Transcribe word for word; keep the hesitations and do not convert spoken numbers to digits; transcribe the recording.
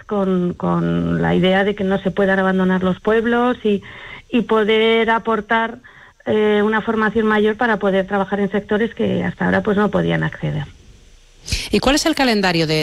con, con la idea de que no se puedan abandonar los pueblos y, y poder aportar eh, una formación mayor para poder trabajar en sectores que hasta ahora pues no podían acceder. ¿Y cuál es el calendario de